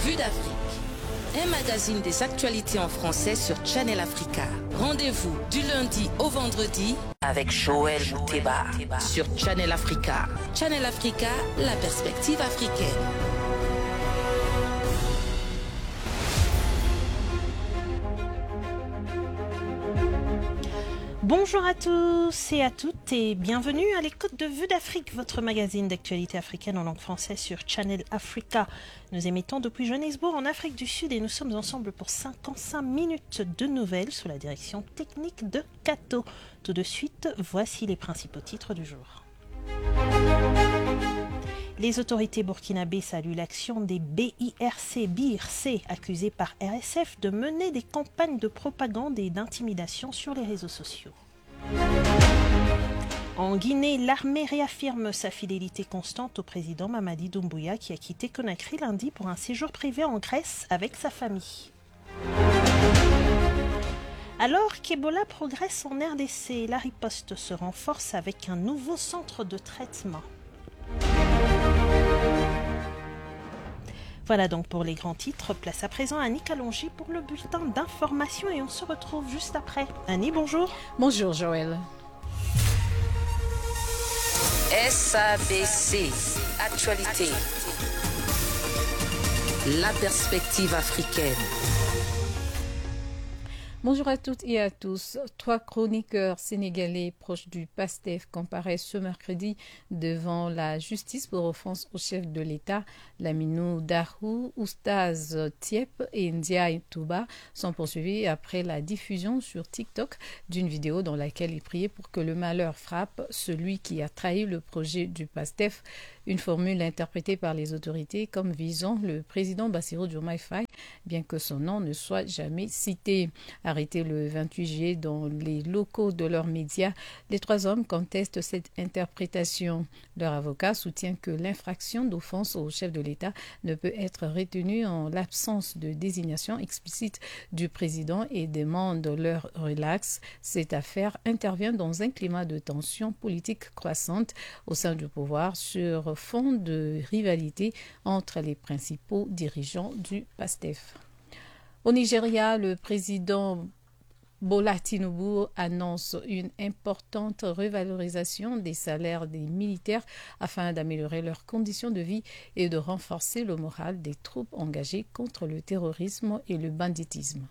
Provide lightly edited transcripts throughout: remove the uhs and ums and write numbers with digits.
Vue d'Afrique, un magazine des actualités en français sur Channel Africa. Rendez-vous du lundi au vendredi avec Joël Mouteba sur Channel Africa. Channel Africa, la perspective africaine. Bonjour à tous et à toutes et bienvenue à l'écoute de Vue d'Afrique, votre magazine d'actualité africaine en langue française sur Channel Africa. Nous émettons depuis Johannesburg en Afrique du Sud et nous sommes ensemble pour 55 minutes de nouvelles sous la direction technique de Kato. Tout de suite, voici les principaux titres du jour. Les autorités burkinabées saluent l'action des BIRC accusés par RSF de mener des campagnes de propagande et d'intimidation sur les réseaux sociaux. En Guinée, l'armée réaffirme sa fidélité constante au président Mamadi Doumbouya qui a quitté Conakry lundi pour un séjour privé en Grèce avec sa famille. Alors qu'Ebola progresse en RDC, la riposte se renforce avec un nouveau centre de traitement. Voilà donc pour les grands titres. Place à présent à Annie Kalonji pour le bulletin d'information et on se retrouve juste après. Annie, bonjour. Bonjour Joël. SABC, actualité. La perspective africaine. Bonjour à toutes et à tous. 3 chroniqueurs sénégalais proches du PASTEF comparaissent ce mercredi devant la justice pour offense au chef de l'État. Laminou Darou, Oustaz Tiep et Ndiaye Touba sont poursuivis après la diffusion sur TikTok d'une vidéo dans laquelle ils priaient pour que le malheur frappe celui qui a trahi le projet du PASTEF. Une formule interprétée par les autorités comme visant le président Bassirou Diomaye Faye, bien que son nom ne soit jamais cité. Arrêtés le 28 juillet dans les locaux de leurs médias, les 3 hommes contestent cette interprétation. Leur avocat soutient que l'infraction d'offense au chef de l'État ne peut être retenue en l'absence de désignation explicite du président et demande leur relax. Cette affaire intervient dans un climat de tension politique croissante au sein du pouvoir sur fond de rivalité entre les principaux dirigeants du PASTEF. Au Nigeria, le président Bola Tinubu annonce une importante revalorisation des salaires des militaires afin d'améliorer leurs conditions de vie et de renforcer le moral des troupes engagées contre le terrorisme et le banditisme.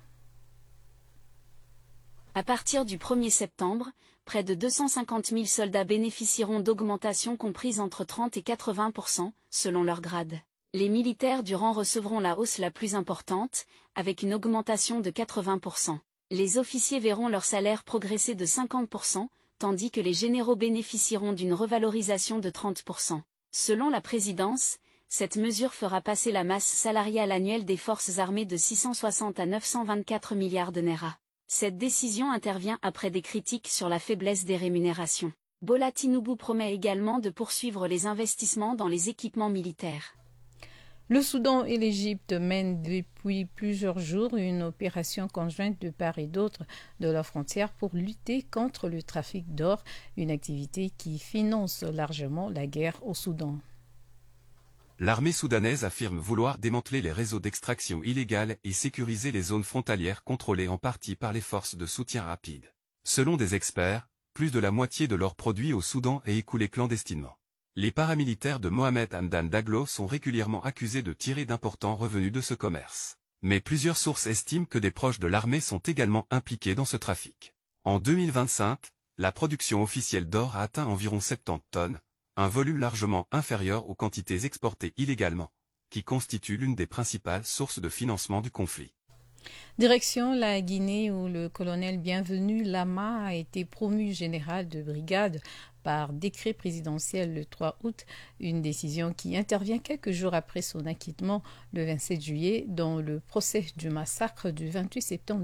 À partir du 1er septembre, près de 250 000 soldats bénéficieront d'augmentations comprises entre 30 et 80% selon leur grade. Les militaires du rang recevront la hausse la plus importante, avec une augmentation de 80%. Les officiers verront leur salaire progresser de 50%, tandis que les généraux bénéficieront d'une revalorisation de 30%. Selon la présidence, cette mesure fera passer la masse salariale annuelle des forces armées de 660 à 924 milliards de naira. Cette décision intervient après des critiques sur la faiblesse des rémunérations. Bola Tinubu promet également de poursuivre les investissements dans les équipements militaires. Le Soudan et l'Égypte mènent depuis plusieurs jours une opération conjointe de part et d'autre de leurs frontières pour lutter contre le trafic d'or, une activité qui finance largement la guerre au Soudan. L'armée soudanaise affirme vouloir démanteler les réseaux d'extraction illégale et sécuriser les zones frontalières contrôlées en partie par les forces de soutien rapide. Selon des experts, plus de la moitié de leurs produits au Soudan est écoulé clandestinement. Les paramilitaires de Mohamed Hamdan Daglo sont régulièrement accusés de tirer d'importants revenus de ce commerce. Mais plusieurs sources estiment que des proches de l'armée sont également impliqués dans ce trafic. En 2025, la production officielle d'or a atteint environ 70 tonnes, un volume largement inférieur aux quantités exportées illégalement, qui constitue l'une des principales sources de financement du conflit. Direction la Guinée où le colonel Bienvenu Lama a été promu général de brigade par décret présidentiel le 3 août, une décision qui intervient quelques jours après son acquittement le 27 juillet dans le procès du massacre du 28 septembre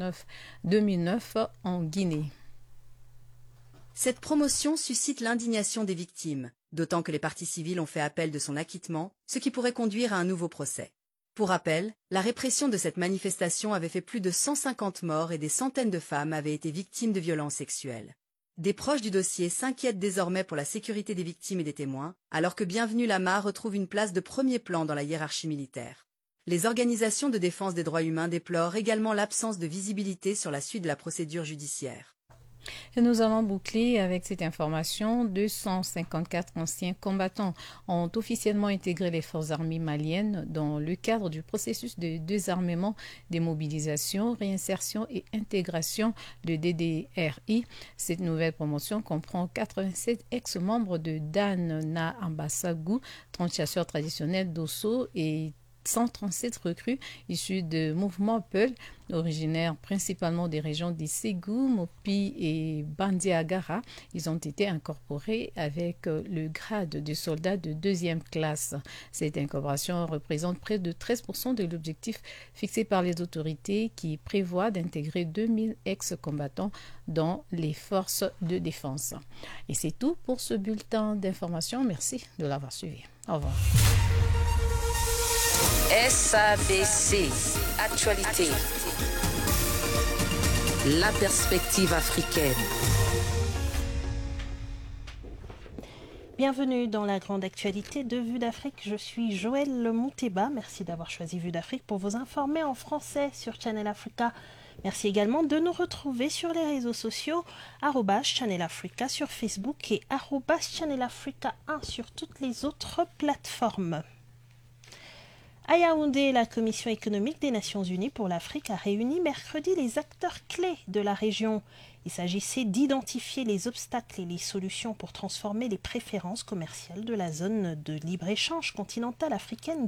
2009 en Guinée. Cette promotion suscite l'indignation des victimes, d'autant que les parties civiles ont fait appel de son acquittement, ce qui pourrait conduire à un nouveau procès. Pour rappel, la répression de cette manifestation avait fait plus de 150 morts et des centaines de femmes avaient été victimes de violences sexuelles. Des proches du dossier s'inquiètent désormais pour la sécurité des victimes et des témoins, alors que Bienvenu Lama retrouve une place de premier plan dans la hiérarchie militaire. Les organisations de défense des droits humains déplorent également l'absence de visibilité sur la suite de la procédure judiciaire. Et nous allons boucler avec cette information. 254 anciens combattants ont officiellement intégré les forces armées maliennes dans le cadre du processus de désarmement, démobilisation, réinsertion et intégration de DDRI. Cette nouvelle promotion comprend 87 ex-membres de Dan Na Ambassagu, 30 chasseurs traditionnels d'Osso et 137 recrues issus de mouvements Peul, originaires principalement des régions d'Issegou, Mopi et Bandiagara. Ils ont été incorporés avec le grade de soldat de 2e classe. Cette incorporation représente près de 13% de l'objectif fixé par les autorités qui prévoient d'intégrer 2000 ex-combattants dans les forces de défense. Et c'est tout pour ce bulletin d'information. Merci de l'avoir suivi. Au revoir. SABC, actualité. La perspective africaine. Bienvenue dans la grande actualité de Vue d'Afrique. Je suis Joël Mouteba. Merci d'avoir choisi Vue d'Afrique pour vous informer en français sur Channel Africa. Merci également de nous retrouver sur les réseaux sociaux @Channel Africa sur Facebook et @Channel Africa 1 sur toutes les autres plateformes. À Yaoundé, la Commission économique des Nations Unies pour l'Afrique a réuni mercredi les acteurs clés de la région. Il s'agissait d'identifier les obstacles et les solutions pour transformer les préférences commerciales de la zone de libre-échange continentale africaine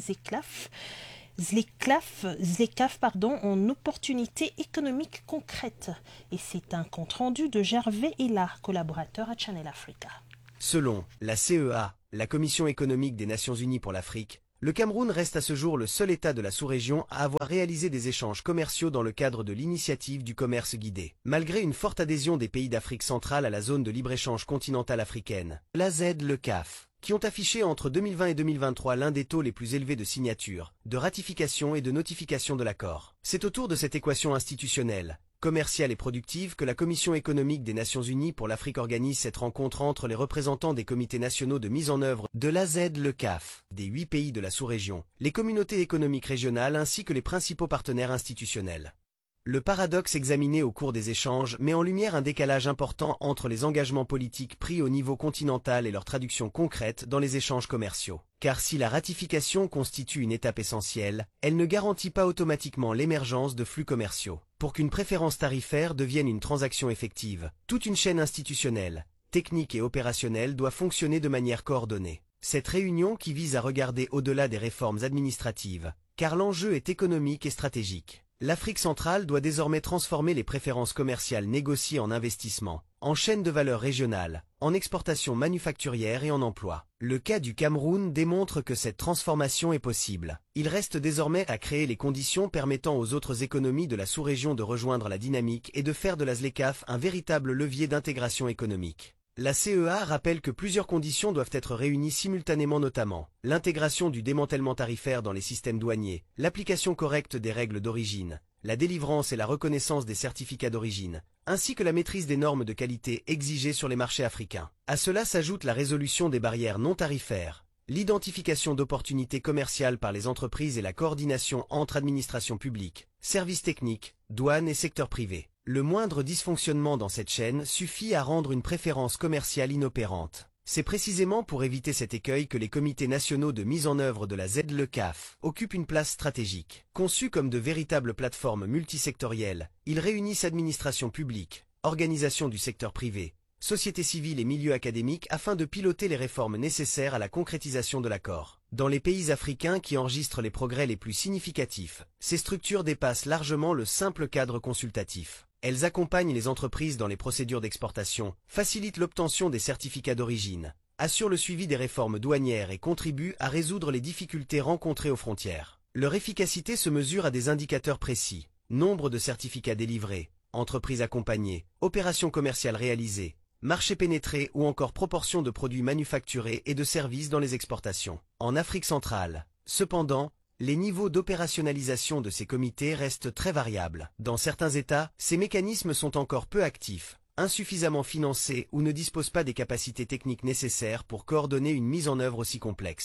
ZLECAf, en opportunités économiques concrètes. Et c'est un compte-rendu de Gervais Ella, collaborateur à Channel Africa. Selon la CEA, la Commission économique des Nations Unies pour l'Afrique, le Cameroun reste à ce jour le seul État de la sous-région à avoir réalisé des échanges commerciaux dans le cadre de l'initiative du commerce guidé. Malgré une forte adhésion des pays d'Afrique centrale à la zone de libre-échange continentale africaine, la ZLECAf, qui ont affiché entre 2020 et 2023 l'un des taux les plus élevés de signature, de ratification et de notification de l'accord. C'est autour de cette équation institutionnelle, commerciale et productive que la Commission économique des Nations Unies pour l'Afrique organise cette rencontre entre les représentants des comités nationaux de mise en œuvre de la ZLECAf, des 8 pays de la sous-région, les communautés économiques régionales ainsi que les principaux partenaires institutionnels. Le paradoxe examiné au cours des échanges met en lumière un décalage important entre les engagements politiques pris au niveau continental et leur traduction concrète dans les échanges commerciaux. Car si la ratification constitue une étape essentielle, elle ne garantit pas automatiquement l'émergence de flux commerciaux. Pour qu'une préférence tarifaire devienne une transaction effective, toute une chaîne institutionnelle, technique et opérationnelle doit fonctionner de manière coordonnée. Cette réunion qui vise à regarder au-delà des réformes administratives, car l'enjeu est économique et stratégique. L'Afrique centrale doit désormais transformer les préférences commerciales négociées en investissement, en chaîne de valeur régionale, en exportation manufacturière et en emploi. Le cas du Cameroun démontre que cette transformation est possible. Il reste désormais à créer les conditions permettant aux autres économies de la sous-région de rejoindre la dynamique et de faire de la ZLECAf un véritable levier d'intégration économique. La CEA rappelle que plusieurs conditions doivent être réunies simultanément, notamment l'intégration du démantèlement tarifaire dans les systèmes douaniers, l'application correcte des règles d'origine, la délivrance et la reconnaissance des certificats d'origine, ainsi que la maîtrise des normes de qualité exigées sur les marchés africains. À cela s'ajoute la résolution des barrières non tarifaires, l'identification d'opportunités commerciales par les entreprises et la coordination entre administrations publiques, services techniques, douanes et secteur privé. Le moindre dysfonctionnement dans cette chaîne suffit à rendre une préférence commerciale inopérante. C'est précisément pour éviter cet écueil que les comités nationaux de mise en œuvre de la ZLECAf occupent une place stratégique. Conçus comme de véritables plateformes multisectorielles, ils réunissent administrations publiques, organisations du secteur privé, société civile et milieux académiques afin de piloter les réformes nécessaires à la concrétisation de l'accord. Dans les pays africains qui enregistrent les progrès les plus significatifs, ces structures dépassent largement le simple cadre consultatif. Elles accompagnent les entreprises dans les procédures d'exportation, facilitent l'obtention des certificats d'origine, assurent le suivi des réformes douanières et contribuent à résoudre les difficultés rencontrées aux frontières. Leur efficacité se mesure à des indicateurs précis: nombre de certificats délivrés, entreprises accompagnées, opérations commerciales réalisées, marché pénétré ou encore proportion de produits manufacturés et de services dans les exportations. En Afrique centrale, cependant, les niveaux d'opérationnalisation de ces comités restent très variables. Dans certains États, ces mécanismes sont encore peu actifs, insuffisamment financés ou ne disposent pas des capacités techniques nécessaires pour coordonner une mise en œuvre aussi complexe.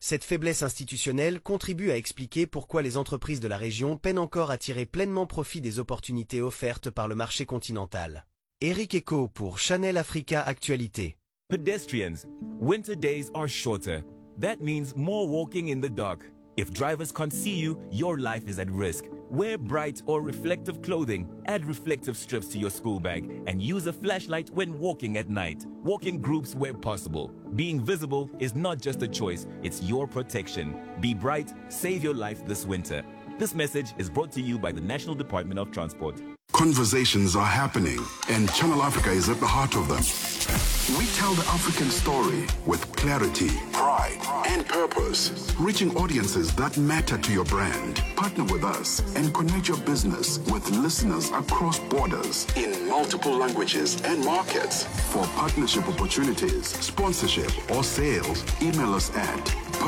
Cette faiblesse institutionnelle contribue à expliquer pourquoi les entreprises de la région peinent encore à tirer pleinement profit des opportunités offertes par le marché continental. Eric Eco pour Channel Africa Actualité. Pedestrians, winter days are shorter. That means more walking in the dark. If drivers can't see you, your life is at risk. Wear bright or reflective clothing, add reflective strips to your school bag, and use a flashlight when walking at night. Walk in groups where possible. Being visible is not just a choice, it's your protection. Be bright, save your life this winter. This message is brought to you by the National Department of Transport. Conversations are happening, and Channel Africa is at the heart of them. We tell the African story with clarity, pride, and purpose, reaching audiences that matter to your brand. Partner with us and connect your business with listeners across borders in multiple languages and markets. For partnership opportunities, sponsorship, or sales, email us at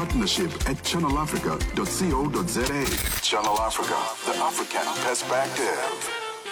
partnership@channelafrica.co.za. Channel Africa, the African perspective.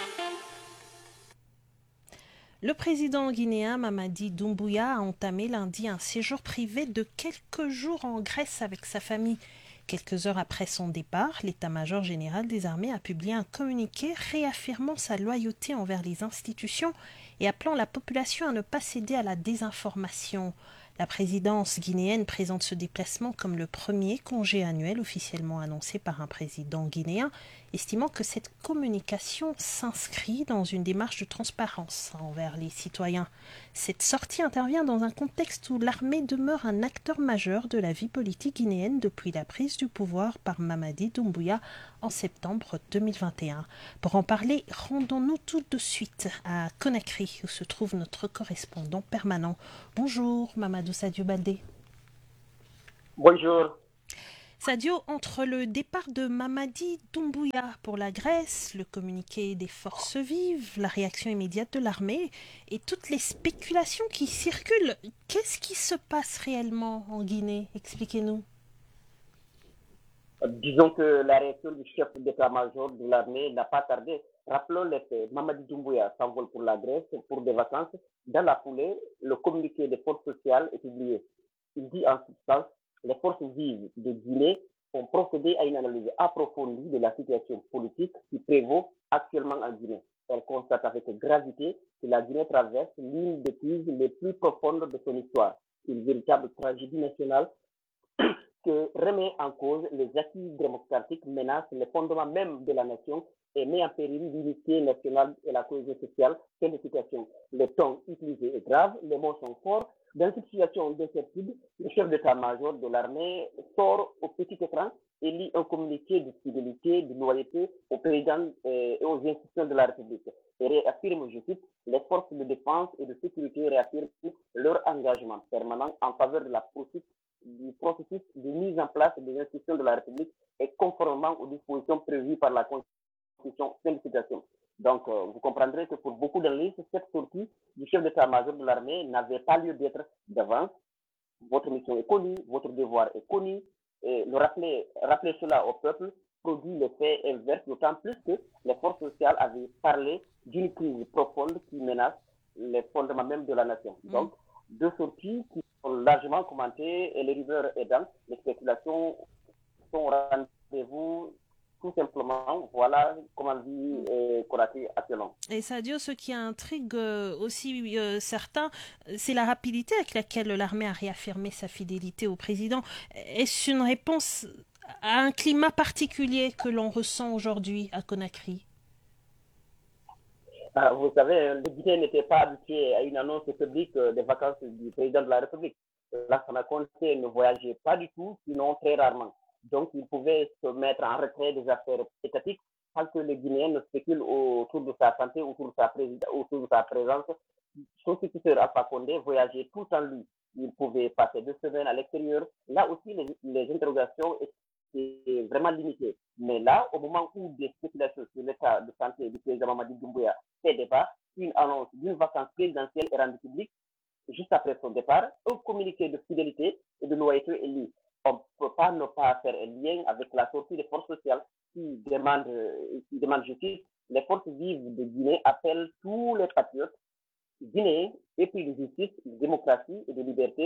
Le président guinéen Mamadi Doumbouya a entamé lundi un séjour privé de quelques jours en Grèce avec sa famille. Quelques heures après son départ, l'état-major général des armées a publié un communiqué réaffirmant sa loyauté envers les institutions et appelant la population à ne pas céder à la désinformation. La présidence guinéenne présente ce déplacement comme le premier congé annuel officiellement annoncé par un président guinéen, estimant que cette communication s'inscrit dans une démarche de transparence envers les citoyens. Cette sortie intervient dans un contexte où l'armée demeure un acteur majeur de la vie politique guinéenne depuis la prise du pouvoir par Mamadi Doumbouya en septembre 2021. Pour en parler, rendons-nous tout de suite à Conakry, où se trouve notre correspondant permanent. Bonjour Mamadou Sadio Baldé. Bonjour. Sadio, entre le départ de Mamadi Doumbouya pour la Grèce, le communiqué des forces vives, la réaction immédiate de l'armée et toutes les spéculations qui circulent, qu'est-ce qui se passe réellement en Guinée? Expliquez-nous. Disons que la réaction du chef d'état-major de l'armée n'a pas tardé. Rappelons les faits. Mamadi Doumbouya s'envole pour la Grèce pour des vacances. Dans la foulée, le communiqué des forces sociales est publié. Il dit en substance: les forces vives de Guinée ont procédé à une analyse approfondie de la situation politique qui prévaut actuellement en Guinée. Elle constate avec gravité que la Guinée traverse l'une des crises les plus profondes de son histoire, une véritable tragédie nationale que remet en cause les acquis démocratiques, menace les fondements même de la nation et met en péril l'unité nationale et la cohésion sociale. C'est la situation. Le ton utilisé est grave, les mots sont forts. Dans cette situation d'incertitude, le chef d'état-major de l'armée sort au petit écran et lit un communiqué de fidélité, de loyauté au président et aux institutions de la République. Et réaffirme, je cite, les forces de défense et de sécurité réaffirment leur engagement permanent en faveur de la du processus de mise en place des institutions de la République et conformément aux dispositions prévues par la Constitution. Fin de citation. Donc, vous comprendrez que pour beaucoup d'analystes, cette sortie du chef d'état-major de l'armée n'avait pas lieu d'être d'avance. Votre mission est connue, votre devoir est connu. Et rappeler cela au peuple produit l'effet inverse, d'autant plus que les forces sociales avaient parlé d'une crise profonde qui menace les fondements même de la nation. Donc, deux sorties qui sont largement commentées et les rumeurs aidant, les spéculations sont au rendez-vous. Tout simplement, voilà comment vit Conakry actuellement. Et Sadio, ce qui intrigue aussi certains, c'est la rapidité avec laquelle l'armée a réaffirmé sa fidélité au président. Est-ce une réponse à un climat particulier que l'on ressent aujourd'hui à Conakry? Vous savez, le Guinéen n'était pas habitué à une annonce publique des vacances du président de la République. Lansana Conté ne voyageait pas du tout, sinon très rarement. Donc, il pouvait se mettre en retrait des affaires étatiques sans que les Guinéens ne spéculent autour de sa santé, autour de sa présence. Son successeur Alpha Condé voyageait tout en lui. Il pouvait passer 2 semaines à l'extérieur. Là aussi, les interrogations étaient vraiment limitées. Mais là, au moment où des spéculations sur l'état de santé du président Mamadi Doumbouya fait débat, une annonce d'une vacance présidentielle est rendue publique juste après son départ. Un communiqué de fidélité et de loyauté est lu. On ne peut pas ne pas faire un lien avec la sortie des forces sociales qui demandent justice. Les forces vives de Guinée appellent tous les patriotes guinéens épris de justice, de démocratie et de liberté à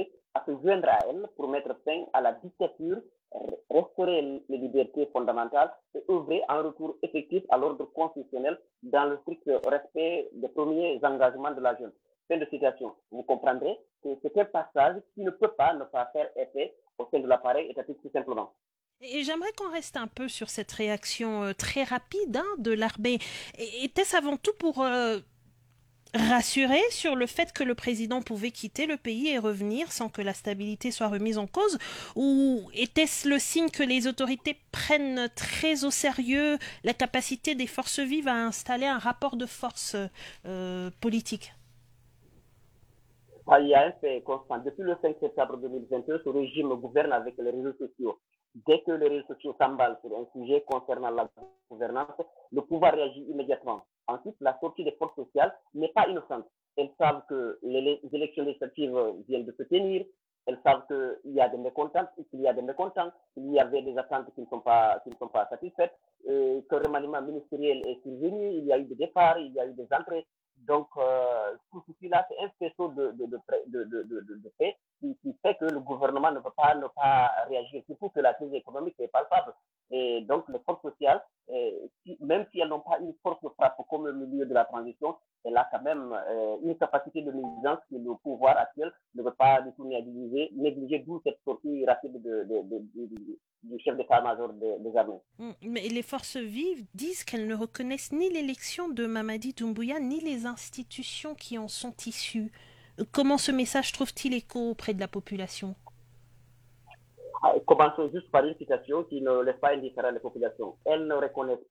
se joindre à elle pour mettre fin à la dictature, restaurer les libertés fondamentales et œuvrer en retour effectif à l'ordre constitutionnel dans le strict respect des premiers engagements de la jeune. Fin de citation. Vous comprendrez que c'est un passage qui ne peut pas ne pas faire effet au sein de l'appareil étatique tout simplement. Et j'aimerais qu'on reste un peu sur cette réaction très rapide de l'armée. Était-ce avant tout pour rassurer sur le fait que le président pouvait quitter le pays et revenir sans que la stabilité soit remise en cause, ou était-ce le signe que les autorités prennent très au sérieux la capacité des forces vives à installer un rapport de force politique? Il y a un fait constant. Depuis le 5 septembre 2021, ce régime gouverne avec les réseaux sociaux. Dès que les réseaux sociaux s'emballent sur un sujet concernant la gouvernance, le pouvoir réagit immédiatement. Ensuite, la sortie des forces sociales n'est pas innocente. Elles savent que les élections législatives viennent de se tenir. Elles savent qu'il y a des mécontents, qu'il y a des mécontents, qu'il y avait des attentes qui ne sont pas satisfaites, que le remaniement ministériel est survenu, il y a eu des départs, il y a eu des entrées. Donc, tout ceci-là, c'est un faisceau de faits qui fait que le gouvernement ne peut pas ne pas réagir, surtout que la crise économique est palpable. Et donc, les forces sociales, même si elles n'ont pas une force de frappe comme le milieu de la transition, elle a quand même une capacité de nuisance que le pouvoir actuel ne veut pas du tout négliger, d'où cette sortie rapide du chef d'état-major des armées. Mais les forces vives disent qu'elles ne reconnaissent ni l'élection de Mamadi Doumbouya, ni les institutions qui en sont issues. Comment ce message trouve-t-il écho auprès de la population? Commençons juste par une citation qui ne laisse pas indifférent les populations. Elles ne reconnaissent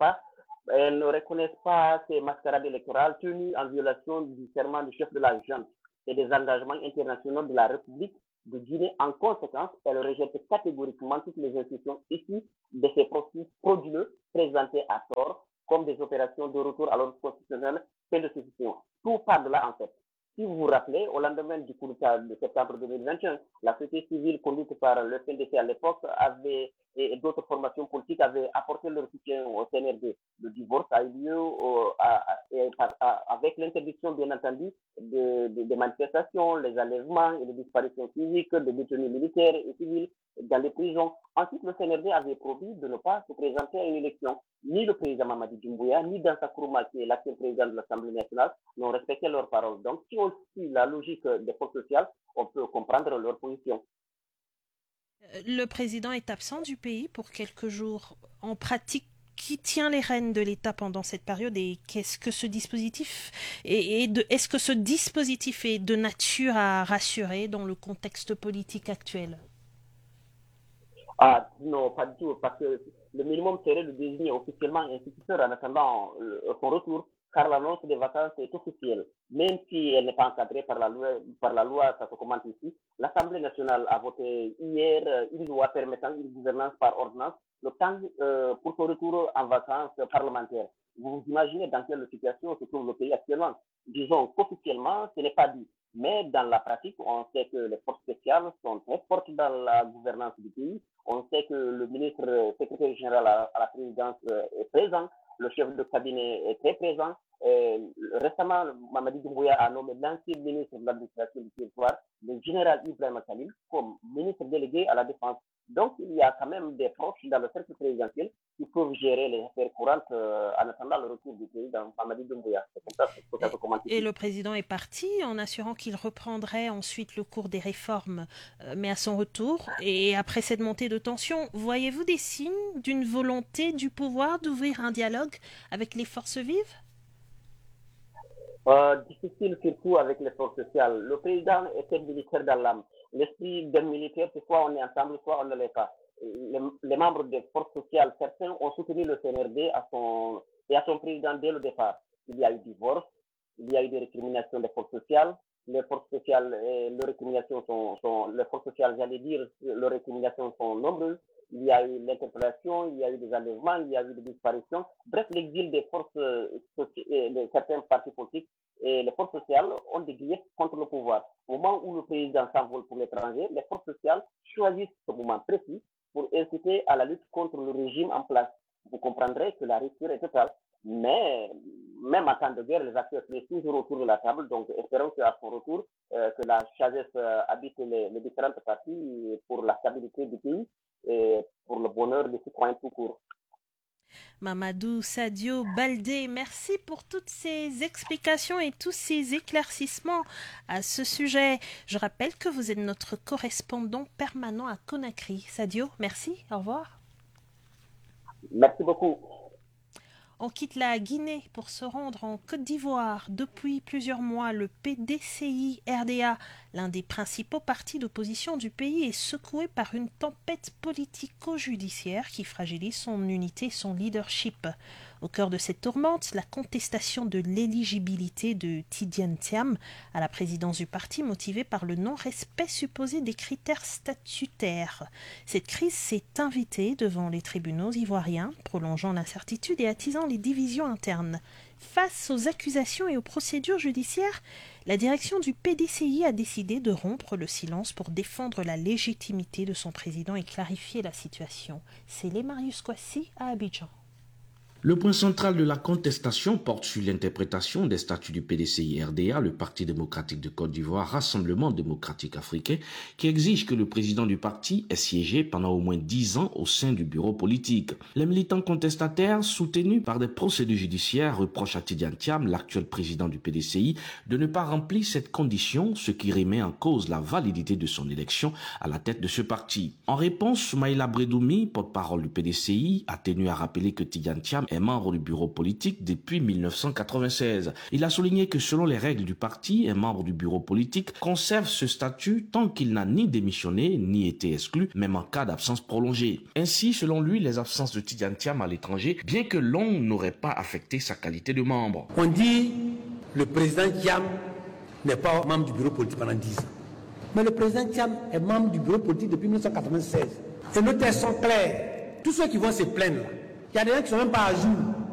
pas ces mascarades électorales tenues en violation du serment du chef de la junte et des engagements internationaux de la République de Guinée. En conséquence, elles rejettent catégoriquement toutes les institutions issues de ces processus frauduleux présentés à tort comme des opérations de retour à l'ordre constitutionnel. Fin de citation. Tout part de là en fait. Si vous vous rappelez, au lendemain du coup d'État de septembre 2021, la société civile conduite par le CNDC à l'époque et d'autres formations politiques avaient apporté leur soutien au CNRD. Le divorce a eu lieu avec l'interdiction, bien entendu, des manifestations, les enlèvements et les disparitions physiques de détenus militaires et civils dans les prisons. Ensuite, le CNRD avait promis de ne pas se présenter à une élection. Ni le président Mamadi Doumbouya, ni Dansa Kourouma, qui est l'actuel président de l'Assemblée nationale, n'ont respecté leurs paroles. Donc, si on suit la logique des forces sociales, on peut comprendre leur position. Le président est absent du pays pour quelques jours. En pratique, qui tient les rênes de l'État pendant cette période et qu'est-ce que ce dispositif est-ce que ce dispositif est de nature à rassurer dans le contexte politique actuel? Non, pas du tout, parce que le minimum serait de désigner officiellement un instituteur en attendant son retour, car l'annonce des vacances est officielle. Même si elle n'est pas encadrée par la loi, ça se commente ici, l'Assemblée nationale a voté hier une loi permettant une gouvernance par ordonnance, le temps pour son retour en vacances parlementaires. Vous imaginez dans quelle situation se trouve le pays actuellement? Disons qu'officiellement, ce n'est pas dit. Mais dans la pratique, on sait que les forces spéciales sont très fortes dans la gouvernance du pays. On sait que le ministre secrétaire général à la présidence est présent. Le chef de cabinet est très présent. Récemment, Mamadi Doumbouya a nommé l'ancien ministre de l'administration du territoire, le général Ibrahim Khalil, comme ministre délégué à la défense. Donc, il y a quand même des proches dans le cercle présidentiel qui peuvent gérer les affaires courantes en attendant le retour du pays dans Mamadi Doumbouya. C'est comme ça que ça se commente. Et le président est parti en assurant qu'il reprendrait ensuite le cours des réformes, mais à son retour et après cette montée de tension, voyez-vous des signes d'une volonté du pouvoir d'ouvrir un dialogue avec les forces vives? Difficile surtout avec les forces sociales. Le président était militaire dans l'âme. L'esprit d'un militaire, c'est soit on est ensemble, soit on ne l'est pas. Les membres des forces sociales, certains ont soutenu le CNRD et à son président dès le départ. Il y a eu divorce, il y a eu des récriminations des forces sociales. Les forces sociales, leurs récriminations les forces sociales, j'allais dire, leurs récriminations sont nombreuses. Il y a eu l'interpellation, il y a eu des enlèvements, il y a eu des disparitions. Bref, l'exil des forces de certains partis politiques et les forces sociales ont des griefs contre le pouvoir. Au moment où le président s'envole pour l'étranger, les forces sociales choisissent ce moment précis pour inciter à la lutte contre le régime en place. Vous comprendrez que la rupture est totale. Mais même en temps de guerre, les acteurs sont toujours autour de la table. Donc, espérons qu'à son retour, que la sagesse habite les différentes parties pour la stabilité du pays et pour le bonheur des citoyens tout court. Mamadou Sadio Baldé, merci pour toutes ces explications et tous ces éclaircissements à ce sujet. Je rappelle que vous êtes notre correspondant permanent à Conakry. Sadio, merci, au revoir. Merci beaucoup. On quitte la Guinée pour se rendre en Côte d'Ivoire. Depuis plusieurs mois, le PDCI-RDA, l'un des principaux partis d'opposition du pays, est secoué par une tempête politico-judiciaire qui fragilise son unité et son leadership. Au cœur de cette tourmente, la contestation de l'éligibilité de Tidiane Thiam à la présidence du parti, motivée par le non-respect supposé des critères statutaires. Cette crise s'est invitée devant les tribunaux ivoiriens, prolongeant l'incertitude et attisant les divisions internes. Face aux accusations et aux procédures judiciaires, la direction du PDCI a décidé de rompre le silence pour défendre la légitimité de son président et clarifier la situation. C'est les Marius Kouassi à Abidjan. Le point central de la contestation porte sur l'interprétation des statuts du PDCI-RDA, le Parti démocratique de Côte d'Ivoire, Rassemblement démocratique africain, qui exige que le président du parti ait siégé pendant au moins 10 ans au sein du bureau politique. Les militants contestataires, soutenus par des procédures judiciaires, reprochent à Tidiane Thiam, l'actuel président du PDCI, de ne pas remplir cette condition, ce qui remet en cause la validité de son élection à la tête de ce parti. En réponse, Soumaïla Bredoumi, porte-parole du PDCI, a tenu à rappeler que Tidiane Thiam est membre du bureau politique depuis 1996. Il a souligné que selon les règles du parti, un membre du bureau politique conserve ce statut tant qu'il n'a ni démissionné ni été exclu, même en cas d'absence prolongée. Ainsi, selon lui, les absences de Tidiane Thiam à l'étranger, bien que longues, n'auraient pas affecté sa qualité de membre. On dit le président Thiam n'est pas membre du bureau politique pendant 10 ans. Mais le président Thiam est membre du bureau politique depuis 1996. Et nos textes sont clairs. Tous ceux qui vont se plaindre, il y a des gens qui ne sont même pas à jour.